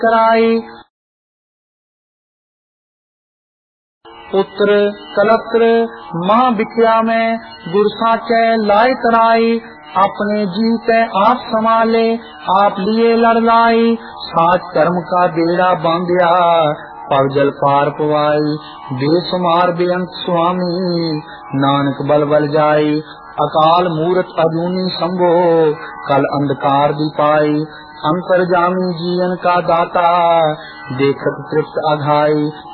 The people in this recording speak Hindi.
कराई। पुत्र कलत्र महाविद्या में गुरु साचे लाई तराई। अपने जीते आप संभाले आप लिए लड़लाई। साच कर्म का बेड़ा बांधिया पग जल पार पवाई। बेसुमार बेअंत स्वामी नानक बल बल जाई। अकाल मूरत अजूनी संभो कल अंधकार दिपाई। अंतर्जामी जीवन का दाता देखत तृप्त अघाई।